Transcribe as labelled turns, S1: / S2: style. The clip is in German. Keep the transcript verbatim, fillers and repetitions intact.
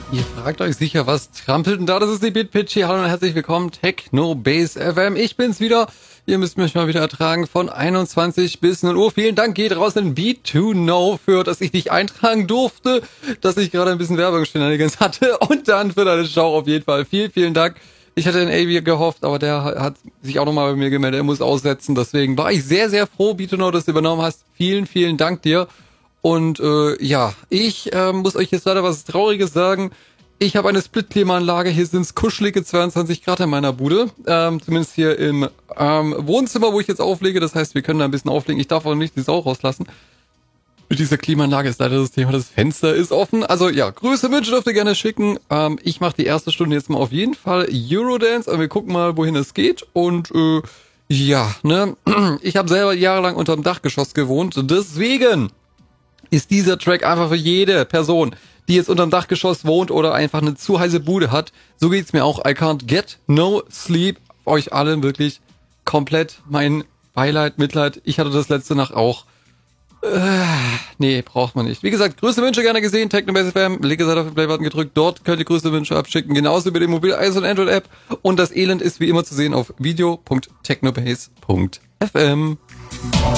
S1: Ihr fragt euch sicher, was trampelt denn da? Das ist die BitPitchy. Hallo und herzlich willkommen, Techno Base F M. Ich bin's wieder. Ihr müsst mich mal wieder ertragen von einundzwanzig bis null Uhr. Vielen Dank geht raus an B zwei Know für, dass ich dich eintragen durfte, dass ich gerade ein bisschen Werbungsshenanigans hatte und dann für deine Show auf jeden Fall. Vielen, vielen Dank. Ich hatte den Avi gehofft, aber der hat sich auch nochmal bei mir gemeldet. Er muss aussetzen. Deswegen war ich sehr, sehr froh, B zwei Know, dass du übernommen hast. Vielen, vielen Dank dir. Und äh, ja, ich äh, muss euch jetzt leider was Trauriges sagen. Ich habe eine Split-Klimaanlage. Hier sind es kuschelige zweiundzwanzig Grad in meiner Bude. Ähm, zumindest hier im ähm, Wohnzimmer, wo ich jetzt auflege. Das heißt, wir können da ein bisschen auflegen. Ich darf auch nicht die Sau rauslassen. Mit dieser Klimaanlage ist leider das Thema, das Fenster ist offen. Also ja, Grüße, Wünsche dürft ihr gerne schicken. Ähm, ich mache die erste Stunde jetzt mal auf jeden Fall Eurodance. Aber wir gucken mal, wohin es geht. Und äh, ja, ne, ich habe selber jahrelang unterm Dachgeschoss gewohnt. Deswegen ist dieser Track einfach für jede Person, die jetzt unterm Dachgeschoss wohnt oder einfach eine zu heiße Bude hat. So geht's mir auch. I can't get no sleep. Euch allen wirklich komplett mein Beileid, Mitleid. Ich hatte das letzte Nacht auch. Äh, nee, braucht man nicht. Wie gesagt, größte Wünsche gerne gesehen. Technobase F M. Linke Seite auf den Playbutton gedrückt. Dort könnt ihr größte Wünsche abschicken. Genauso über den Mobil-, iOS- und Android-App. Und das Elend ist wie immer zu sehen auf video punkt technobase punkt f m.